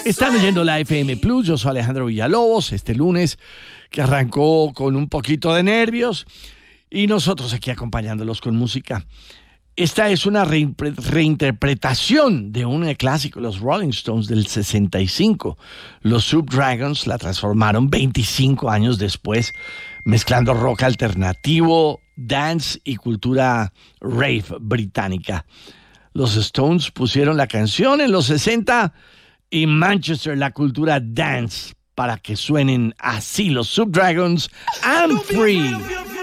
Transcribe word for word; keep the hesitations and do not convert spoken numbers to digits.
Están oyendo la F M Plus, yo soy Alejandro Villalobos, este lunes que arrancó con un poquito de nervios y nosotros aquí acompañándolos con música. Esta es una reimpre- reinterpretación de un clásico, los Rolling Stones del sesenta y cinco. Los Subdragons la transformaron veinticinco años después, mezclando rock alternativo, dance y cultura rave británica. Los Stones pusieron la canción en los sesenta y Manchester la cultura dance para que suenen así los Subdragons. I'm free.